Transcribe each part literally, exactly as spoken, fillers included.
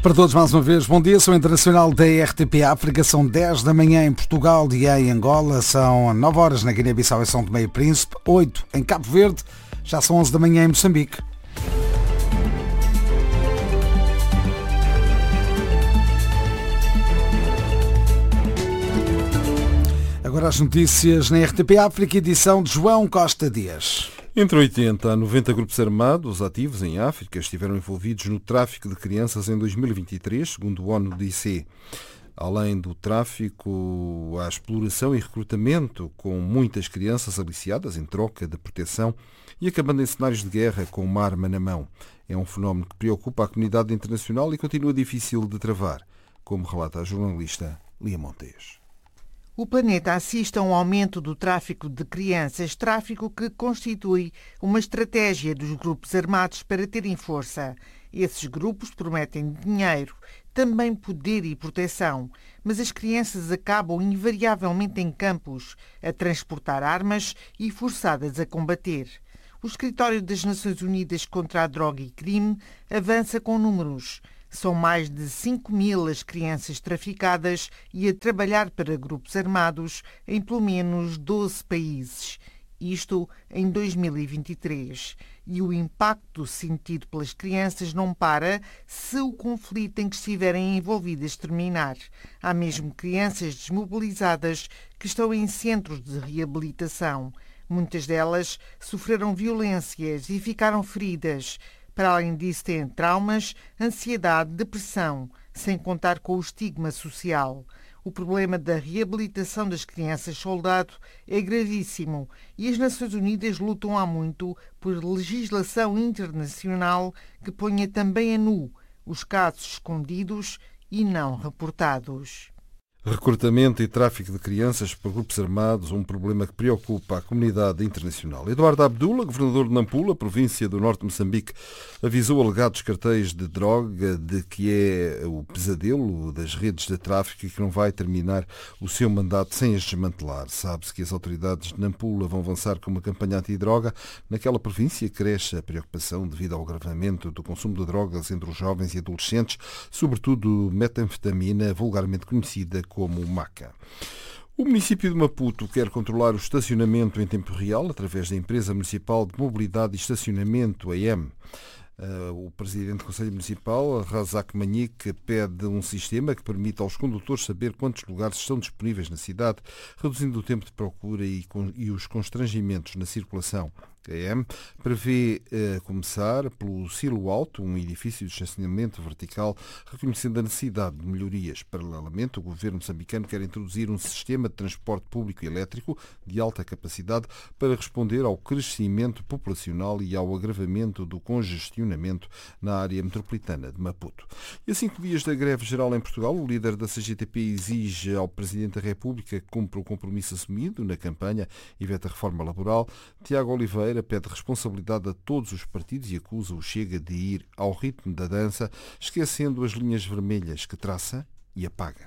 Para todos, mais uma vez, bom dia. Sou internacional da R T P África. São dez da manhã em Portugal e em Angola. São nove horas na Guiné-Bissau e São Tomé e Príncipe. oito em Cabo Verde. Já são onze da manhã em Moçambique. Agora as notícias na R T P África, edição de João Costa Dias. Entre oitenta a noventa grupos armados ativos em África estiveram envolvidos no tráfico de crianças em dois mil e vinte e três, segundo o ONU disse. Além do tráfico, há exploração e recrutamento com muitas crianças aliciadas em troca de proteção e acabando em cenários de guerra com uma arma na mão. É um fenómeno que preocupa a comunidade internacional e continua difícil de travar, como relata a jornalista Lia Montes. O planeta assiste a um aumento do tráfico de crianças, tráfico que constitui uma estratégia dos grupos armados para terem força. Esses grupos prometem dinheiro, também poder e proteção, mas as crianças acabam invariavelmente em campos, a transportar armas e forçadas a combater. O Escritório das Nações Unidas contra a Droga e Crime avança com números. São mais de cinco mil as crianças traficadas e a trabalhar para grupos armados em pelo menos doze países. Isto em dois mil e vinte e três. E o impacto sentido pelas crianças não para se o conflito em que estiverem envolvidas terminar. Há mesmo crianças desmobilizadas que estão em centros de reabilitação. Muitas delas sofreram violências e ficaram feridas. Para além disso, têm traumas, ansiedade, depressão, sem contar com o estigma social. O problema da reabilitação das crianças-soldado é gravíssimo e as Nações Unidas lutam há muito por legislação internacional que ponha também a nu os casos escondidos e não reportados. Recrutamento e tráfico de crianças por grupos armados, um problema que preocupa a comunidade internacional. Eduardo Abdullah, governador de Nampula, província do norte de Moçambique, avisou alegados cartéis de droga de que é o pesadelo das redes de tráfico e que não vai terminar o seu mandato sem as desmantelar. Sabe-se que as autoridades de Nampula vão avançar com uma campanha antidroga. Naquela província cresce a preocupação devido ao agravamento do consumo de drogas entre os jovens e adolescentes, sobretudo metanfetamina, vulgarmente conhecida como maca. O município de Maputo quer controlar o estacionamento em tempo real através da Empresa Municipal de Mobilidade e Estacionamento, a E M. O presidente do Conselho Municipal, Razak Manique, pede um sistema que permita aos condutores saber quantos lugares estão disponíveis na cidade, reduzindo o tempo de procura e, e os constrangimentos na circulação. A E M prevê eh, começar pelo Silo Alto, um edifício de estacionamento vertical, reconhecendo a necessidade de melhorias. Paralelamente, o governo moçambicano quer introduzir um sistema de transporte público elétrico de alta capacidade para responder ao crescimento populacional e ao agravamento do congestionamento na área metropolitana de Maputo. E a cinco dias da greve geral em Portugal, o líder da C G T P exige ao Presidente da República que cumpra o compromisso assumido na campanha e veta a reforma laboral. Tiago Oliveira pede responsabilidade a todos os partidos e acusa o Chega de ir ao ritmo da dança, esquecendo as linhas vermelhas que traça e apaga.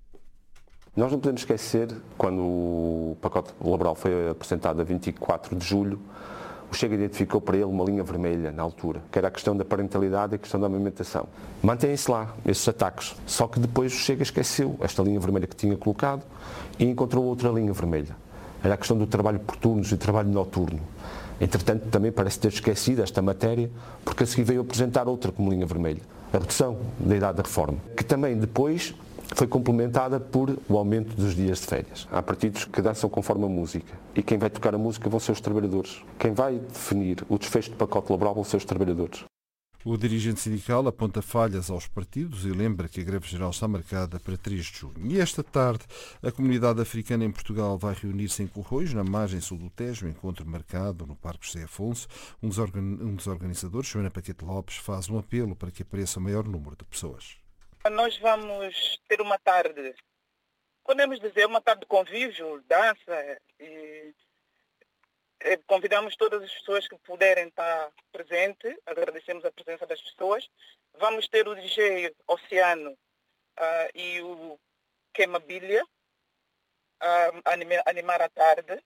Nós não podemos esquecer, quando o pacote laboral foi apresentado a vinte e quatro de julho, o Chega identificou para ele uma linha vermelha na altura, que era a questão da parentalidade e a questão da amamentação. Mantém-se lá esses ataques, só que depois o Chega esqueceu esta linha vermelha que tinha colocado e encontrou outra linha vermelha. Era a questão do trabalho por turnos e trabalho noturno. Entretanto, também parece ter esquecido esta matéria, porque a seguir veio apresentar outra como linha vermelha, a redução da idade da reforma, que também depois foi complementada por o aumento dos dias de férias. Há partidos que dançam conforme a música, e quem vai tocar a música vão ser os trabalhadores. Quem vai definir o desfecho do pacote laboral vão ser os trabalhadores. O dirigente sindical aponta falhas aos partidos e lembra que a greve geral está marcada para três de junho. E esta tarde, a comunidade africana em Portugal vai reunir-se em Corroios, na margem sul do Tejo, encontro marcado no Parque José Afonso. Um dos, organ... um dos organizadores, Joana Paquete Lopes, faz um apelo para que apareça o maior número de pessoas. Nós vamos ter uma tarde, podemos dizer, uma tarde de convívio, dança e... Convidamos todas as pessoas que puderem estar presentes, agradecemos a presença das pessoas. Vamos ter o D J Oceano uh, e o Queimabilha uh, animar, animar a tarde.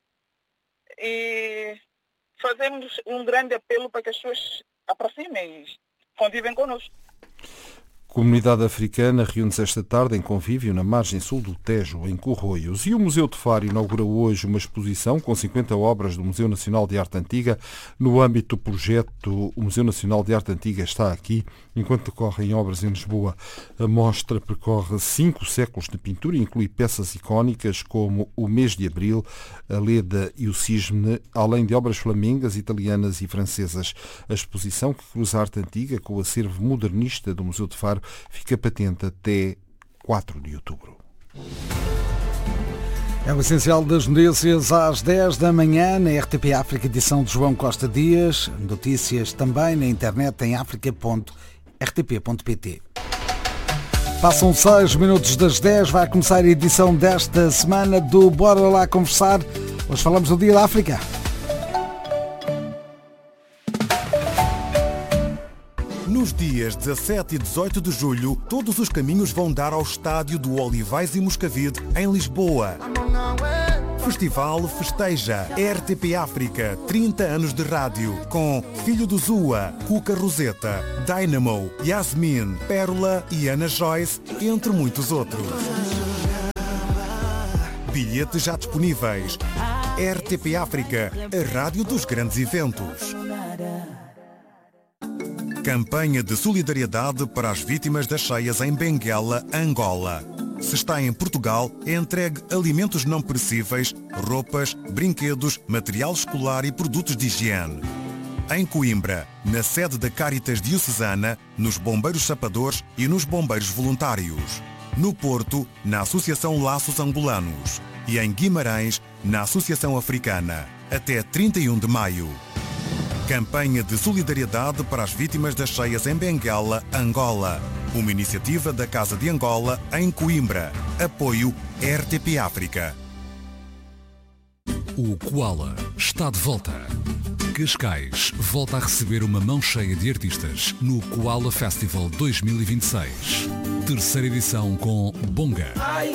E fazemos um grande apelo para que as pessoas aproximem e convivem conosco. comunidade africana reúne-se esta tarde em convívio na margem sul do Tejo, em Corroios. E o Museu de Faro inaugura hoje uma exposição com cinquenta obras do Museu Nacional de Arte Antiga no âmbito do projeto O Museu Nacional de Arte Antiga está aqui, enquanto decorrem obras em Lisboa. A mostra percorre cinco séculos de pintura e inclui peças icónicas como o Mês de Abril, a Leda e o Cisne, além de obras flamengas, italianas e francesas. A exposição, que cruza a arte antiga com o acervo modernista do Museu de Faro, fica patente até quatro de outubro. É o essencial das notícias às dez da manhã na R T P África, edição de João Costa Dias. Notícias também na internet em africa ponto r t p ponto p t. Passam seis minutos das dez, vai começar a edição desta semana do Bora Lá Conversar. Hoje falamos do Dia da África. Nos dias dezassete e dezoito de julho, todos os caminhos vão dar ao estádio do Olivais e Moscavide, em Lisboa. Festival festeja R T P África, trinta anos de rádio, com Filho do Zua, Cuca Roseta, Dynamo, Yasmin, Pérola e Ana Joyce, entre muitos outros. Bilhetes já disponíveis. R T P África, a rádio dos grandes eventos. Campanha de solidariedade para as vítimas das cheias em Benguela, Angola. Se está em Portugal, entregue alimentos não perecíveis, roupas, brinquedos, material escolar e produtos de higiene. Em Coimbra, na sede da Caritas Diocesana, nos Bombeiros Sapadores e nos Bombeiros Voluntários. No Porto, na Associação Laços Angolanos. E em Guimarães, na Associação Africana. Até trinta e um de maio. Campanha de solidariedade para as vítimas das cheias em Benguela, Angola. Uma iniciativa da Casa de Angola, em Coimbra. Apoio R T P África. O Koala está de volta. Cascais volta a receber uma mão cheia de artistas no Koala Festival dois mil e vinte e seis. Terceira edição com Bonga,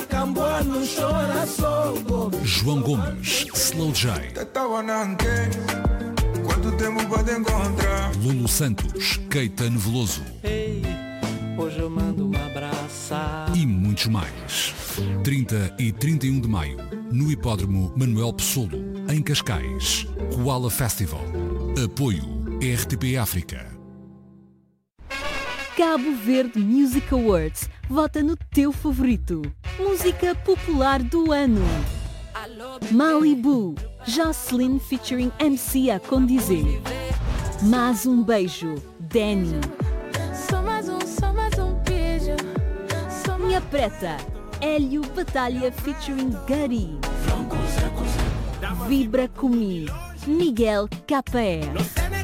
João Gomes, Slow J, Lulu Santos, Keita Neveloso e muitos mais. trinta e trinta e um de maio, no Hipódromo Manuel Pessolo, em Cascais. Koala Festival. Apoio R T P África. Cabo Verde Music Awards. Vota no teu favorito. Música popular do ano. Malibu. Jocelyn featuring M C a condizer. Mais um beijo. Danny. Só mais um, só mais um beijo. Só mais... Minha Preta. Hélio Batalha featuring Gary. Vibra comigo. Miguel K R.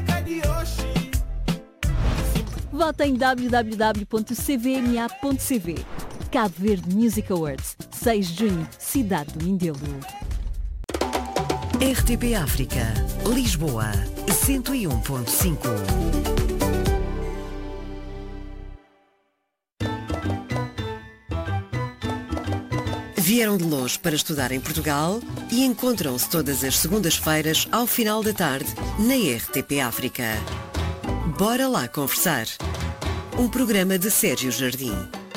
Vota em w w w ponto c v m a ponto c v. Cabo Verde Music Awards, seis de junho, Cidade do Mindelo. R T P África, Lisboa, cento e um ponto cinco. Vieram de longe para estudar em Portugal e encontram-se todas as segundas-feiras ao final da tarde na R T P África. Bora lá conversar. Um programa de Sérgio Jardim.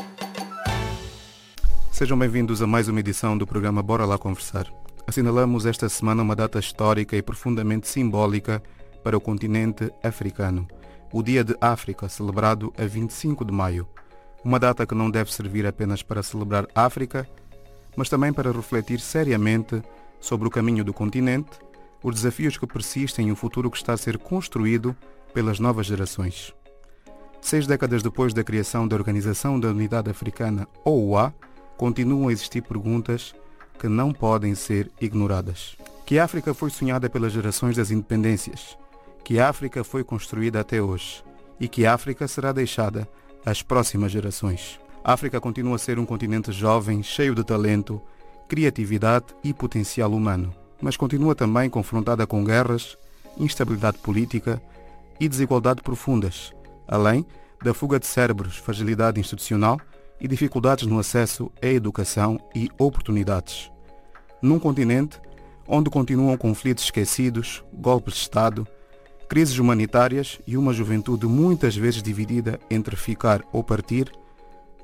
Sejam bem-vindos a mais uma edição do programa Bora lá conversar. Assinalamos esta semana uma data histórica e profundamente simbólica para o continente africano. O Dia de África, celebrado a vinte e cinco de maio. Uma data que não deve servir apenas para celebrar a África, mas também para refletir seriamente sobre o caminho do continente, os desafios que persistem e o futuro que está a ser construído pelas novas gerações. Seis décadas depois da criação da Organização da Unidade Africana, O U A, continuam a existir perguntas que não podem ser ignoradas. Que a África foi sonhada pelas gerações das independências, que a África foi construída até hoje e que a África será deixada às próximas gerações. A África continua a ser um continente jovem, cheio de talento, criatividade e potencial humano, mas continua também confrontada com guerras, instabilidade política e desigualdade profundas, além da fuga de cérebros, fragilidade institucional e dificuldades no acesso à educação e oportunidades. Num continente onde continuam conflitos esquecidos, golpes de Estado, crises humanitárias e uma juventude muitas vezes dividida entre ficar ou partir,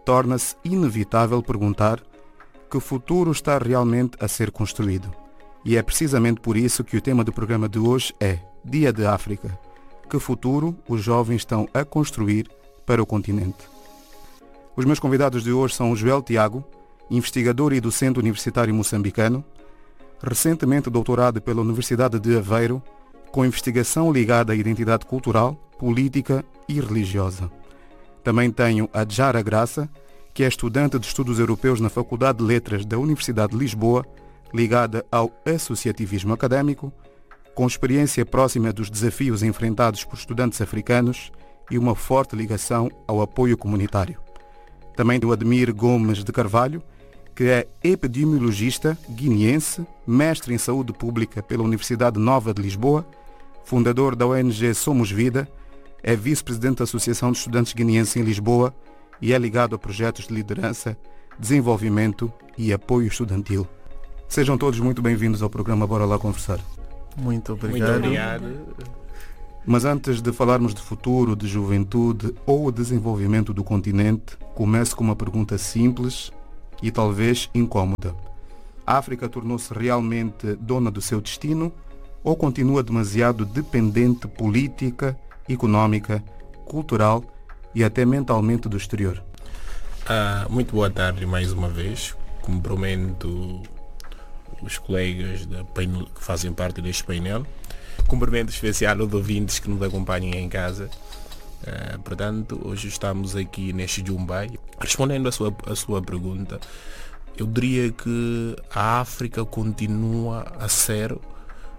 torna-se inevitável perguntar que futuro está realmente a ser construído. E é precisamente por isso que o tema do programa de hoje é Dia de África. Que futuro os jovens estão a construir para o continente? Os meus convidados de hoje são o Joel Tiago, investigador e docente universitário moçambicano, recentemente doutorado pela Universidade de Aveiro, com investigação ligada à identidade cultural, política e religiosa. Também tenho a Jara Graça, que é estudante de Estudos Europeus na Faculdade de Letras da Universidade de Lisboa, ligada ao associativismo académico, com experiência próxima dos desafios enfrentados por estudantes africanos e uma forte ligação ao apoio comunitário. Também do Admir Gomes de Carvalho, que é epidemiologista guineense, mestre em saúde pública pela Universidade Nova de Lisboa, fundador da O N G Somos Vida, é vice-presidente da Associação de Estudantes Guineenses em Lisboa e é ligado a projetos de liderança, desenvolvimento e apoio estudantil. Sejam todos muito bem-vindos ao programa Bora Lá Conversar. Muito obrigado. Muito obrigado. Mas antes de falarmos de futuro, de juventude ou desenvolvimento do continente, começo com uma pergunta simples e talvez incómoda. A África tornou-se realmente dona do seu destino ou continua demasiado dependente política, económica, cultural e até mentalmente do exterior? Ah, muito boa tarde mais uma vez. Cumprimento os colegas da painel, que fazem parte deste painel. Cumprimento especial aos ouvintes que nos acompanham em casa. Uh, portanto, hoje estamos aqui neste Jumbai. Respondendo a sua, a sua pergunta, eu diria que a África continua a ser uh,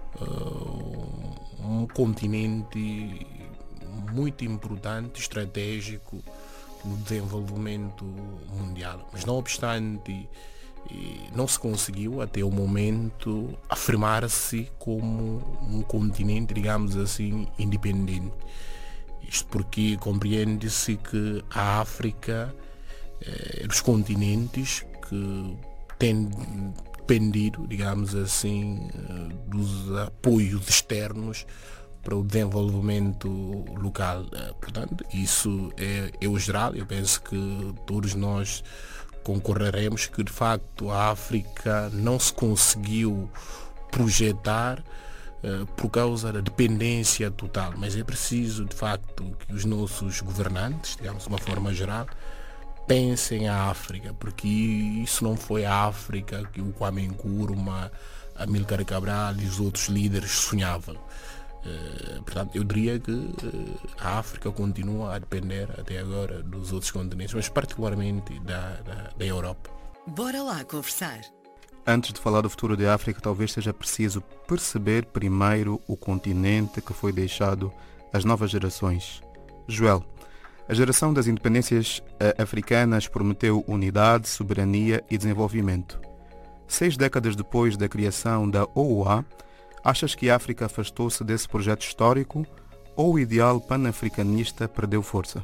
um continente muito importante, estratégico no desenvolvimento mundial. Mas não obstante, não se conseguiu até o momento afirmar-se como um continente, digamos assim, independente. Isto porque compreende-se que a África é dos continentes que tem dependido, digamos assim, dos apoios externos para o desenvolvimento local. Portanto, isso é, é o geral. Eu penso que todos nós concorreremos que de facto a África não se conseguiu projetar uh, por causa da dependência total, mas é preciso de facto que os nossos governantes, digamos de uma forma geral, pensem a África, porque isso não foi a África que o Kwame Nkrumah, Amílcar Cabral e os outros líderes sonhavam. Uh, portanto, eu diria que uh, a África continua a depender até agora dos outros continentes, mas particularmente da, da, da Europa. Bora lá conversar. Antes de falar do futuro da África, talvez seja preciso perceber primeiro o continente que foi deixado às novas gerações. Joel, a geração das independências uh, africanas prometeu unidade, soberania e desenvolvimento. Seis décadas depois da criação da O U A, achas que a África afastou-se desse projeto histórico ou o ideal pan-africanista perdeu força?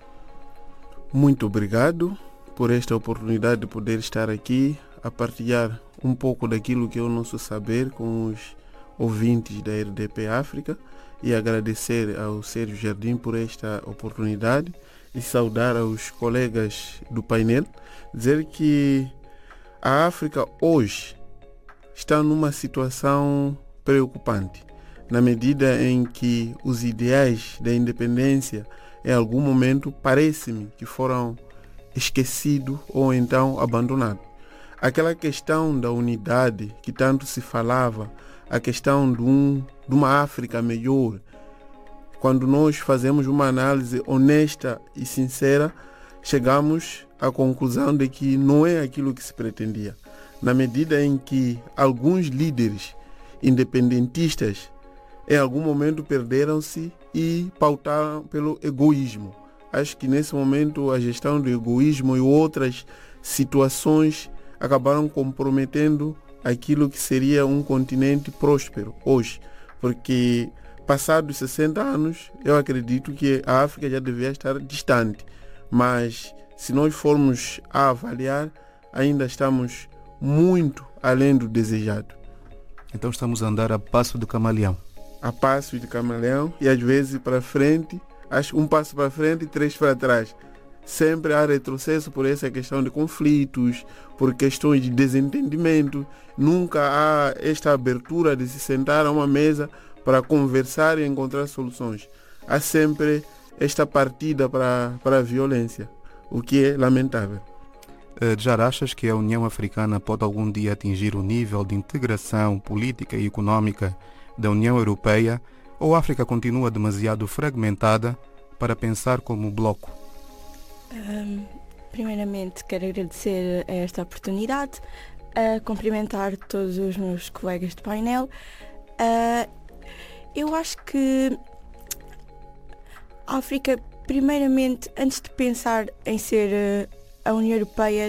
Muito obrigado por esta oportunidade de poder estar aqui a partilhar um pouco daquilo que é o nosso saber com os ouvintes da R D P África e agradecer ao Sérgio Jardim por esta oportunidade e saudar aos colegas do painel, dizer que a África hoje está numa situação preocupante, na medida em que os ideais da independência em algum momento parece-me que foram esquecidos ou então abandonados. Aquela questão da unidade que tanto se falava, a questão de, um, de uma África melhor, quando nós fazemos uma análise honesta e sincera, chegamos à conclusão de que não é aquilo que se pretendia. Na medida em que alguns líderes independentistas em algum momento perderam-se e pautaram pelo egoísmo. Acho que nesse momento a gestão do egoísmo e outras situações acabaram comprometendo aquilo que seria um continente próspero hoje, porque passados sessenta anos eu acredito que a África já devia estar distante, mas se nós formos a avaliar, ainda estamos muito além do desejado. Então estamos a andar a passo de camaleão. A passo de camaleão e às vezes para frente, acho um passo para frente e três para trás. sempre há retrocesso por essa questão de conflitos, por questões de desentendimento. Nunca há esta abertura de se sentar a uma mesa para conversar e encontrar soluções. Há sempre esta partida para, para a violência, o que é lamentável. Já achas que a União Africana pode algum dia atingir o nível de integração política e económica da União Europeia, ou a África continua demasiado fragmentada para pensar como bloco? Um, primeiramente, quero agradecer a esta oportunidade, a cumprimentar todos os meus colegas de painel. Uh, eu acho que a África, primeiramente, antes de pensar em ser uh, a União Europeia,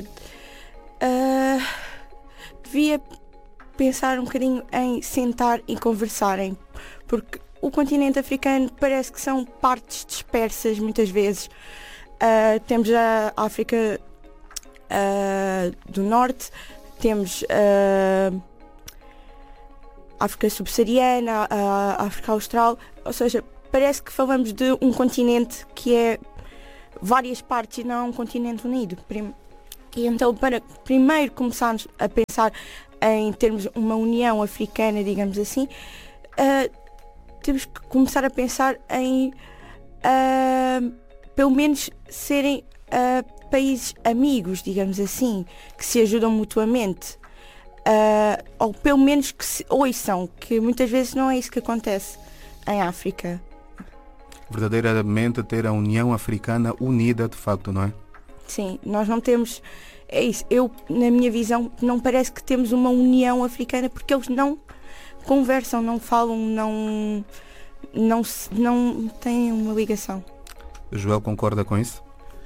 uh, devia pensar um bocadinho em sentar e conversarem, porque o continente africano parece que são partes dispersas muitas vezes. Uh, temos a África uh, do Norte, temos uh, a África subsaariana, a África Austral, ou seja, parece que falamos de um continente que é várias partes e não um continente unido. E então, para primeiro começarmos a pensar em termos uma união africana, digamos assim, uh, temos que começar a pensar em uh, pelo menos serem uh, países amigos, digamos assim, que se ajudam mutuamente, uh, ou pelo menos que se ouçam, que muitas vezes não é isso que acontece em África. Verdadeiramente ter a União Africana unida, de facto, não é? Sim, nós não temos, é isso, eu, na minha visão, não parece que temos uma União Africana, porque eles não conversam, não falam, não, não, não têm uma ligação. Joel, concorda com isso?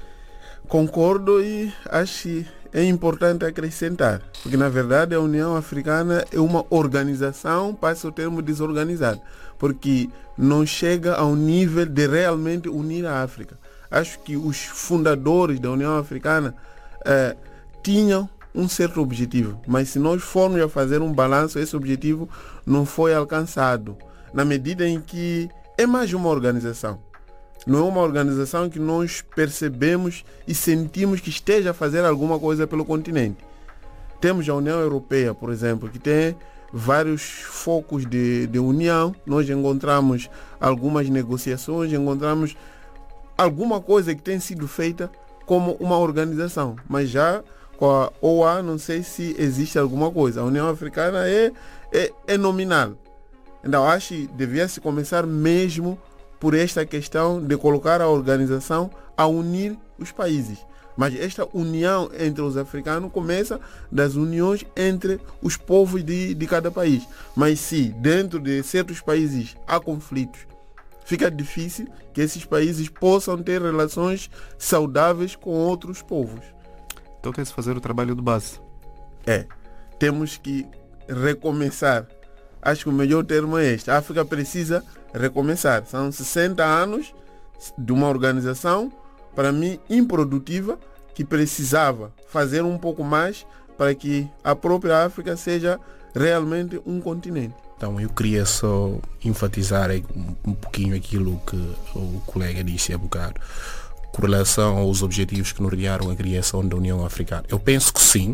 Concordo, e acho que é importante acrescentar, porque na verdade a União Africana é uma organização, passa o termo desorganizado, porque não chega ao nível de realmente unir a África. Acho que os fundadores da União Africana eh, tinham um certo objetivo, mas se nós formos a fazer um balanço, esse objetivo não foi alcançado, na medida em que é mais uma organização. Não é uma organização que nós percebemos e sentimos que esteja a fazer alguma coisa pelo continente. Temos a União Europeia, por exemplo, que tem vários focos de, de união. Nós encontramos algumas negociações, encontramos alguma coisa que tem sido feita como uma organização. Mas já com a O A não sei se existe alguma coisa. A União Africana é, é, é nominal. Então acho que devia se começar mesmo por esta questão de colocar a organização a unir os países. Mas esta união entre os africanos começa das uniões entre os povos de, de cada país. Mas se dentro de certos países há conflitos, fica difícil que esses países possam ter relações saudáveis com outros povos. Então tem-se fazer o trabalho de base. É, temos que recomeçar. Acho que o melhor termo é este. A África precisa recomeçar. São sessenta anos de uma organização, para mim, improdutiva, que precisava fazer um pouco mais para que a própria África seja realmente um continente. Então eu queria só enfatizar um pouquinho aquilo que o colega disse há bocado, com relação aos objetivos que nortearam a criação da União Africana. Eu penso que sim.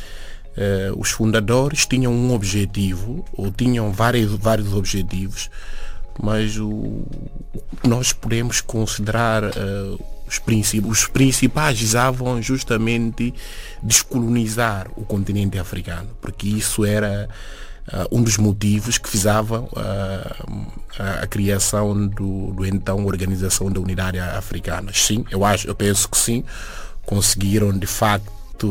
Uh, os fundadores tinham um objetivo, ou tinham vários, vários objetivos, mas o, nós podemos considerar uh, os, princip, os principais visavam justamente descolonizar o continente africano, porque isso era uh, um dos motivos que visavam uh, a, a criação do, do então Organização da Unidade Africana. Sim, eu acho, eu penso que sim, conseguiram de facto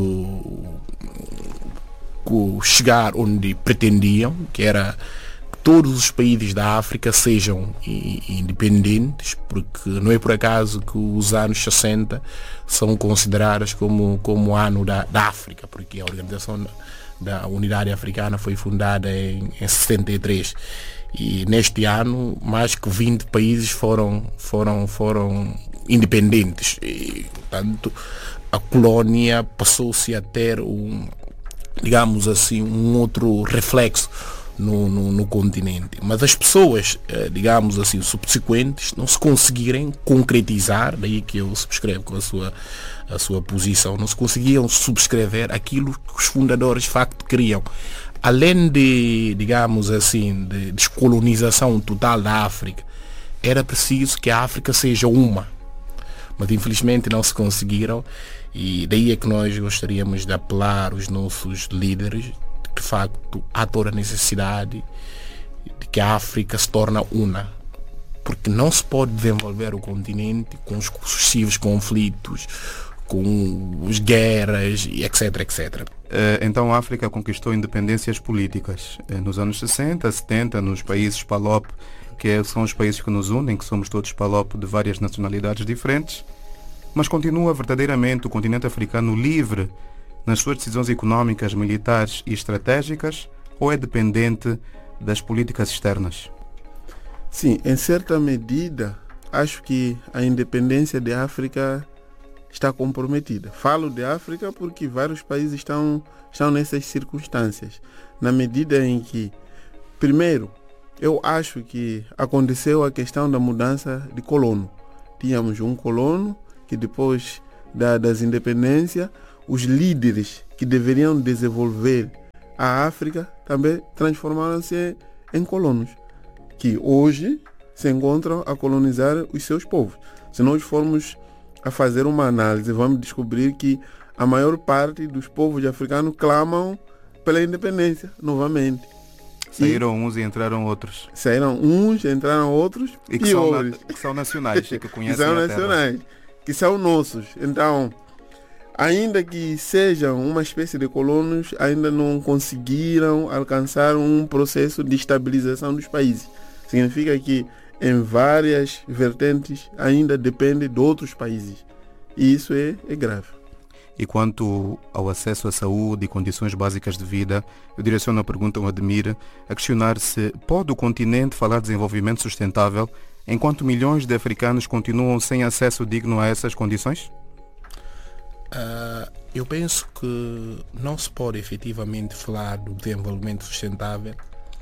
chegar onde pretendiam, que era que todos os países da África sejam independentes, porque não é por acaso que os anos sessenta são considerados como, como ano da, da África, porque a Organização da Unidade Africana foi fundada em, em sessenta e três, e neste ano mais que vinte países foram, foram, foram independentes, e, portanto, a colónia passou-se a ter um, digamos assim, um outro reflexo no, no, no continente. Mas as pessoas, digamos assim, subsequentes, não se conseguirem concretizar, daí que eu subscrevo com a sua, a sua posição, não se conseguiam subscrever aquilo que os fundadores de facto queriam. Além de, digamos assim, de descolonização total da África, era preciso que a África seja uma. Mas infelizmente não se conseguiram, e daí é que nós gostaríamos de apelar os nossos líderes, de facto há toda a necessidade de que a África se torne una, porque não se pode desenvolver o continente com os sucessivos conflitos, com as guerras, etc, etcétera. Então a África conquistou independências políticas nos anos sessenta, setenta, nos países PALOP, que são os países que nos unem, que somos todos PALOP de várias nacionalidades diferentes, mas continua verdadeiramente o continente africano livre nas suas decisões económicas, militares e estratégicas, ou é dependente das políticas externas? Sim, em certa medida, acho que a independência da África está comprometida. Falo de África porque vários países estão, estão nessas circunstâncias. Na medida em que, primeiro, eu acho que aconteceu a questão da mudança de colono. Tínhamos um colono que depois da, das independências, os líderes que deveriam desenvolver a África também transformaram-se em colonos, que hoje se encontram a colonizar os seus povos. Se nós formos a fazer uma análise, vamos descobrir que a maior parte dos povos africanos clamam pela independência novamente. Saíram e, uns e entraram outros. Saíram uns, entraram outros e que são, na, que são nacionais, que conhecem que são a nacionais, terra. Que são nossos. Então, ainda que sejam uma espécie de colonos, ainda não conseguiram alcançar um processo de estabilização dos países. Significa que em várias vertentes ainda depende de outros países. E isso é, é grave. E quanto ao acesso à saúde e condições básicas de vida, eu direciono a pergunta ao Ademir a questionar se pode o continente falar de desenvolvimento sustentável enquanto milhões de africanos continuam sem acesso digno a essas condições? Uh, eu penso que não se pode efetivamente falar do desenvolvimento sustentável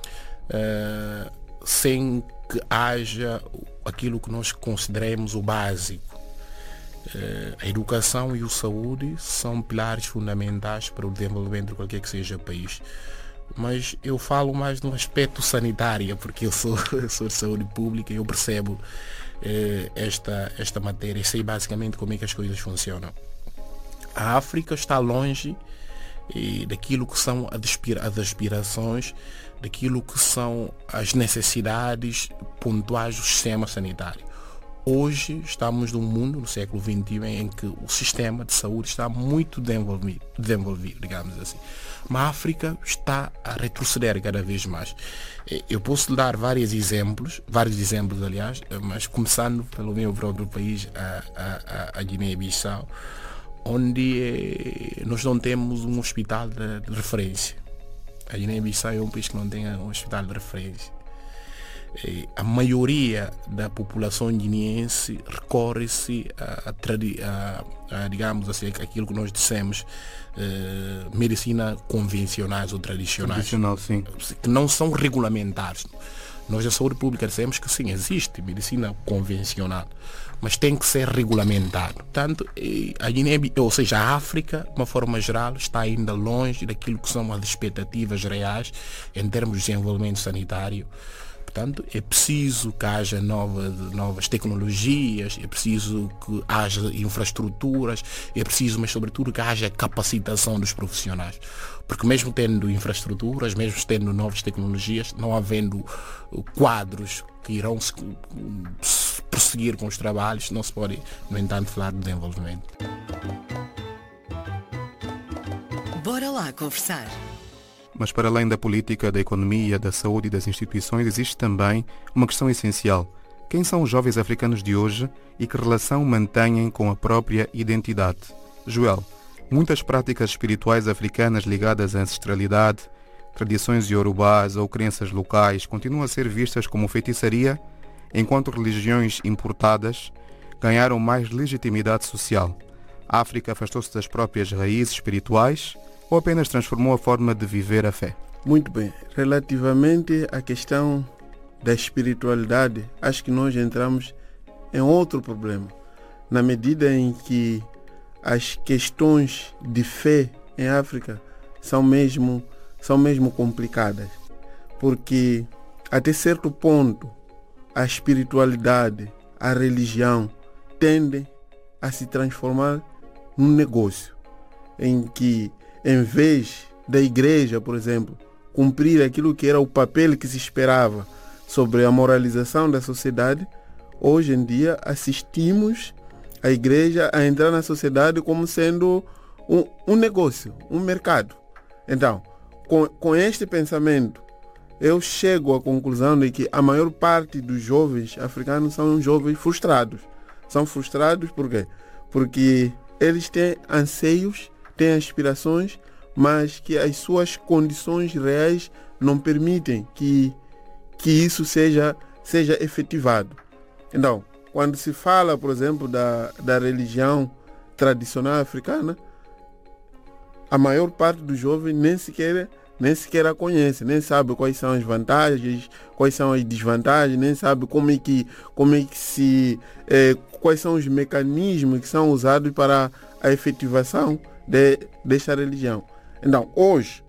uh, sem que haja aquilo que nós consideremos o básico. Uh, a educação e a saúde são pilares fundamentais para o desenvolvimento de qualquer que seja o país. Mas eu falo mais no aspecto sanitário, porque eu sou, eu sou de saúde pública e eu percebo uh, esta, esta matéria e sei basicamente como é que as coisas funcionam. A África está longe eh, daquilo que são as aspirações, daquilo que são as necessidades pontuais do sistema sanitário. Hoje estamos num mundo, no século vinte e um, em que o sistema de saúde está muito desenvolvido, desenvolvido, digamos assim. Mas a África está a retroceder cada vez mais. Eu posso dar vários exemplos, vários exemplos aliás, mas começando pelo meu próprio país, a, a, a Guiné-Bissau, onde eh, nós não temos um hospital de, de referência. A Guiné-Bissau é um país que não tem um hospital de referência. Eh, a maioria da população guineense recorre-se a, a, a, a, digamos assim, aquilo que nós dissemos, eh, medicina convencionais ou tradicionais, tradicional, sim, que não são regulamentares. Nós da saúde pública dissemos que sim, existe medicina convencional, mas tem que ser regulamentado. Portanto, a Guiné, ou seja, a África, de uma forma geral, está ainda longe daquilo que são as expectativas reais em termos de desenvolvimento sanitário. Portanto, é preciso que haja novas, novas tecnologias, é preciso que haja infraestruturas, é preciso, mas sobretudo, que haja capacitação dos profissionais. Porque mesmo tendo infraestruturas, mesmo tendo novas tecnologias, não havendo quadros que irão se prosseguir com os trabalhos, não se pode, no entanto, falar de desenvolvimento. Bora lá conversar. Mas para além da política, da economia, da saúde e das instituições, existe também uma questão essencial. Quem são os jovens africanos de hoje e que relação mantêm com a própria identidade? Joel, muitas práticas espirituais africanas ligadas à ancestralidade, tradições iorubás ou crenças locais continuam a ser vistas como feitiçaria, enquanto religiões importadas ganharam mais legitimidade social. A África afastou-se das próprias raízes espirituais ou apenas transformou a forma de viver a fé? Muito bem. Relativamente à questão da espiritualidade, acho que nós entramos em outro problema. Na medida em que as questões de fé em África são mesmo, são mesmo complicadas. Porque até certo ponto a espiritualidade, a religião tendem a se transformar num negócio, em que em vez da igreja, por exemplo, cumprir aquilo que era o papel que se esperava sobre a moralização da sociedade, hoje em dia assistimos a igreja a entrar na sociedade como sendo um, um negócio, um mercado. Então, com, com este pensamento, eu chego à conclusão de que a maior parte dos jovens africanos são jovens frustrados. São frustrados por quê? Porque eles têm anseios, têm aspirações, mas que as suas condições reais não permitem que, que isso seja, seja efetivado. Então, quando se fala, por exemplo, da, da religião tradicional africana, a maior parte dos jovens nem sequer, nem sequer a conhece, nem sabe quais são as vantagens, quais são as desvantagens, nem sabe como é que, como é que se, eh, quais são os mecanismos que são usados para a efetivação de, desta religião. Então, hoje,